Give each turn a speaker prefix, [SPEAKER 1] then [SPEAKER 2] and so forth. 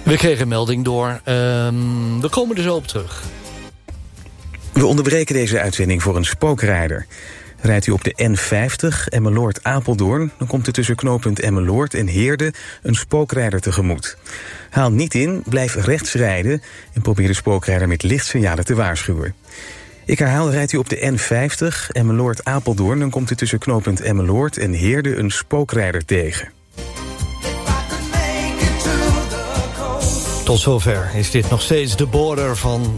[SPEAKER 1] We kregen een melding door. We komen er zo op terug.
[SPEAKER 2] We onderbreken deze uitzending voor een spookrijder. Rijdt u op de N50 Emmeloord-Apeldoorn... dan komt er tussen knooppunt Emmeloord en Heerde een spookrijder tegemoet. Haal niet in, blijf rechts rijden... en probeer de spookrijder met lichtsignalen te waarschuwen. Ik herhaal, rijdt u op de N50 Emmeloord-Apeldoorn... dan komt er tussen knooppunt Emmeloord en Heerde een spookrijder tegen.
[SPEAKER 1] Tot zover is dit nog steeds de border van